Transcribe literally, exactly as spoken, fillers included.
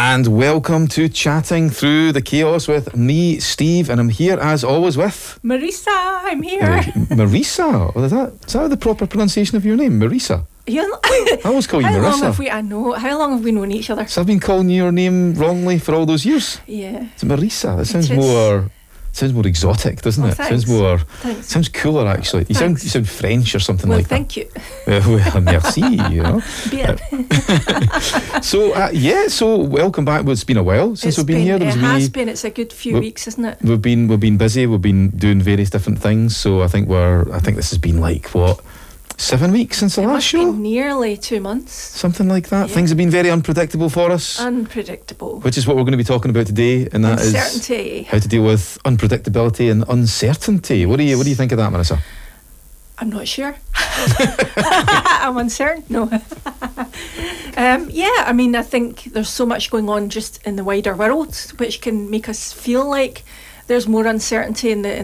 And welcome to Chatting Through the Chaos with me, Steve, and I'm here as always with... Marisa, I'm here. Uh, Marisa? Oh, is, that, is that the proper pronunciation of your name, Marisa? You I always call you how Marissa. Long have we, I know. How long have we known each other? So I've been calling you your name wrongly for all those years? Yeah. It's Marisa. That sounds It is. more... Sounds more exotic, doesn't Oh, it? thanks. Sounds more... Thanks. Sounds cooler, actually. You sound, Thanks. you sound French or something Well, like thank you. that. Uh, well, merci, you know. Bien. So, uh, yeah, so welcome back. Well, it's been a while since It's we've been, been, here. There it was has me- been. It's a good few we- weeks, isn't it? We've been we've been busy. We've been doing various different things. So I think we're I think this has been like what seven weeks since the It last must show, be nearly two months. something like that. Yeah. Things have been very unpredictable for us, Unpredictable. which is what we're going to be talking about today, and that is Uncertainty. how to deal with unpredictability and uncertainty. What do you what do you think of that, Marissa? I'm not sure. I'm uncertain. No. um, yeah, I mean, I think there's so much going on just in the wider world, which can make us feel like there's more uncertainty in the